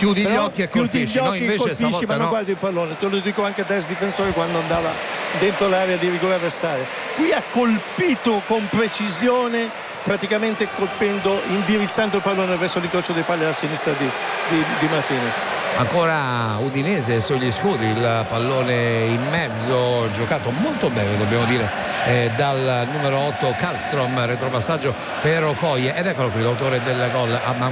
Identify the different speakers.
Speaker 1: chiudi gli
Speaker 2: Però
Speaker 1: occhi e
Speaker 2: chiudi
Speaker 1: colpisci.
Speaker 2: gli occhi
Speaker 1: No, invece
Speaker 2: colpisci,
Speaker 1: stavolta
Speaker 2: ma non
Speaker 1: no.
Speaker 2: guardi il pallone. Te lo dico anche da ex difensore quando andava dentro l'area di rigore avversaria. Qui ha colpito con precisione, praticamente colpendo, indirizzando il pallone verso l'incrocio dei pali alla sinistra di Martinez.
Speaker 1: Ancora Udinese sugli scudi, il pallone in mezzo, giocato molto bene dobbiamo dire dal numero 8 Karlstrom, retropassaggio per Okoye, ed eccolo qui l'autore del gol,